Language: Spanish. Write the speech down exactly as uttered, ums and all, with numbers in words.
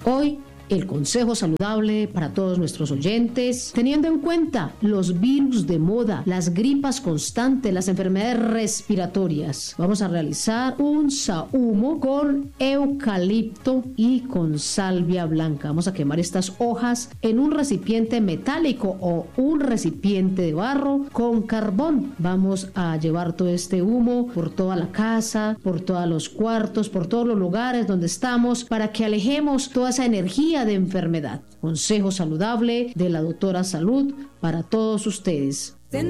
Hoy, el consejo saludable para todos nuestros oyentes, teniendo en cuenta los virus de moda, las gripas constantes, las enfermedades respiratorias. Vamos a realizar un sahumo con eucalipto y con salvia blanca. Vamos a quemar estas hojas en un recipiente metálico o un recipiente de barro con carbón. Vamos a llevar todo este humo por toda la casa, por todos los cuartos, por todos los lugares donde estamos, para que alejemos toda esa energía de enfermedad. Consejo saludable de la doctora Salud para todos ustedes.